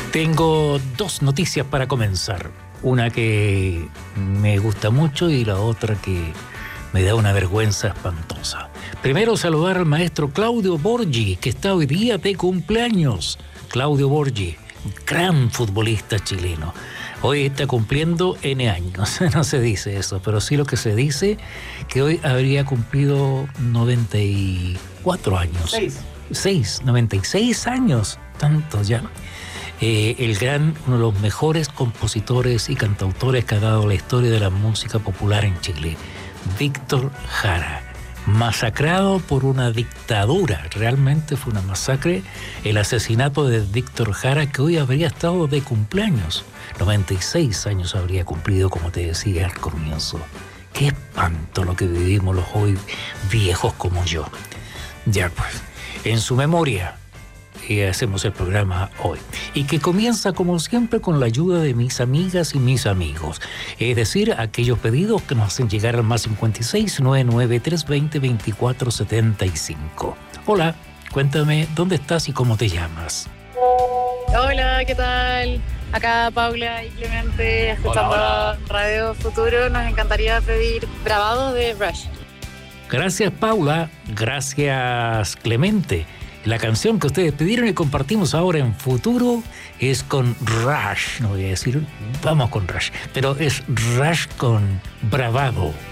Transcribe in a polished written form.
Tengo dos noticias para comenzar. Una que me gusta mucho y la otra que me da una vergüenza espantosa. Primero, saludar al maestro Claudio Borghi, que está hoy día de cumpleaños. Claudio Borghi, gran futbolista chileno. Hoy está cumpliendo N años. No se dice eso, pero sí lo que se dice, que hoy habría cumplido 94 años. 96 años. Tanto ya. Uno de los mejores compositores y cantautores que ha dado la historia de la música popular en Chile, Víctor Jara, masacrado por una dictadura. Realmente fue una masacre el asesinato de Víctor Jara, que hoy habría estado de cumpleaños. 96 años habría cumplido, como te decía al comienzo. Qué espanto lo que vivimos los hoy viejos como yo. Ya pues, en su memoria hacemos el programa hoy, y que comienza como siempre con la ayuda de mis amigas y mis amigos, es decir, aquellos pedidos que nos hacen llegar al más 56 99 320 2475. Hola, cuéntame dónde estás y cómo te llamas. Hola, ¿qué tal? Acá Paula y Clemente, escuchando hola. Radio Futuro. Nos encantaría pedir Bravado de Rush. Gracias, Paula. Gracias, Clemente. La canción que ustedes pidieron y compartimos ahora en Futuro es con Rush. No voy a decir, vamos con Rush, pero es Rush con Bravado.